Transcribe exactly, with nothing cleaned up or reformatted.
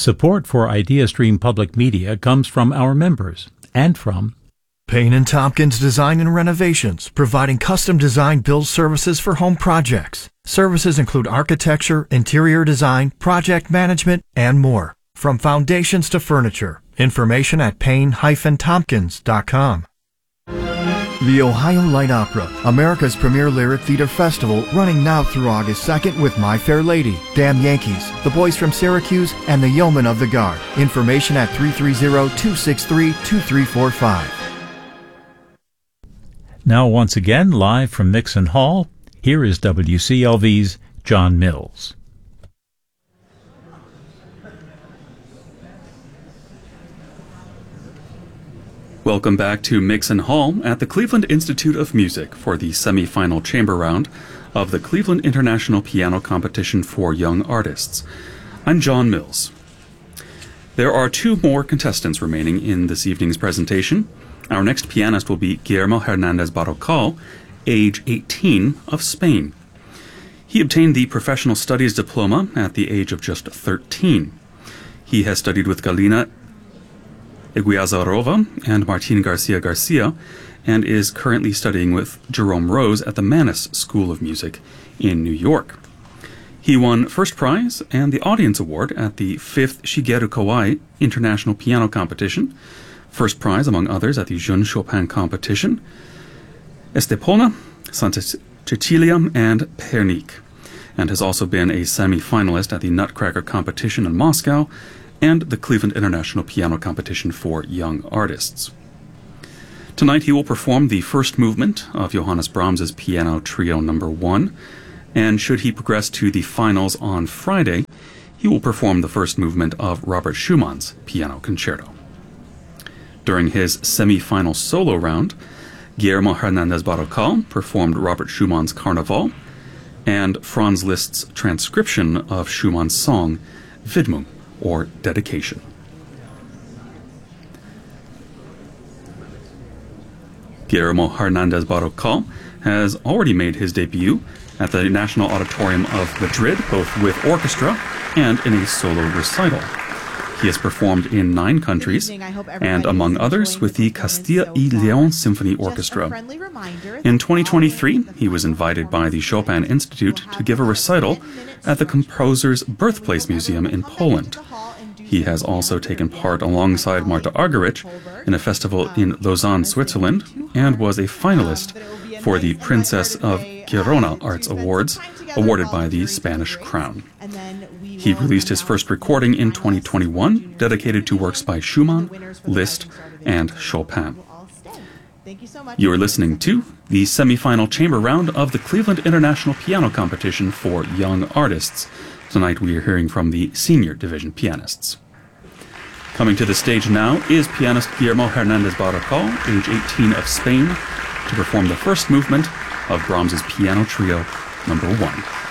Support for IdeaStream Public Media comes from our members and from Payne and Tompkins Design and Renovations, providing custom design build services for home projects. Services include architecture, interior design, project management, and more. From foundations to furniture. Information at payne dash tompkins dot com. The Ohio Light Opera, America's premier lyric theater festival, running now through August second with My Fair Lady, Damn Yankees, The Boys from Syracuse, and The Yeomen of the Guard. Information at three three zero, two six three, two three four five. Now once again, live from Mixon Hall, here is W C L V's John Mills. Welcome back to Mixon Hall at the Cleveland Institute of Music for the semi-final chamber round of the Cleveland International Piano Competition for Young Artists. I'm John Mills. There are two more contestants remaining in this evening's presentation. Our next pianist will be Guillermo Hernandez Barrocal, age eighteen, of Spain. He obtained the Professional Studies Diploma at the age of just thirteen. He has studied with Galina Iguiazarova and Martin Garcia Garcia, and is currently studying with Jerome Rose at the Mannes School of Music in New York. He won first prize and the audience award at the fifth Shigeru Kawai International Piano Competition, first prize among others at the Jeune Chopin Competition, Estepona, Santa Cecilia, and Pernik, and has also been a semi-finalist at the Nutcracker Competition in Moscow and the Cleveland International Piano Competition for Young Artists. Tonight he will perform the first movement of Johannes Brahms's Piano Trio Number One, and should he progress to the finals on Friday, he will perform the first movement of Robert Schumann's Piano Concerto. During his semi-final solo round, Guillermo Hernandez Barrocal performed Robert Schumann's Carnaval and Franz Liszt's transcription of Schumann's song Widmung, or Dedication. Guillermo Hernandez Barrocal has already made his debut at the National Auditorium of Madrid, both with orchestra and in a solo recital. He has performed in nine countries, and among others with the Castilla y León Symphony Orchestra. In twenty twenty-three, he was invited by the Chopin Institute to give a recital at the composer's birthplace museum in Poland. He has also taken part alongside Marta Argerich in a festival in Lausanne, Switzerland, and was a finalist for the Princess of Girona Arts Awards, awarded by the Spanish Crown. He released his first recording in twenty twenty-one, dedicated to works by Schumann, Liszt, and Chopin. You are listening to the semi-final chamber round of the Cleveland International Piano Competition for Young Artists. Tonight we are hearing from the senior division pianists. Coming to the stage now is pianist Guillermo Hernandez Barrocal, age eighteen, of Spain, to perform the first movement of Brahms's Piano Trio Number One.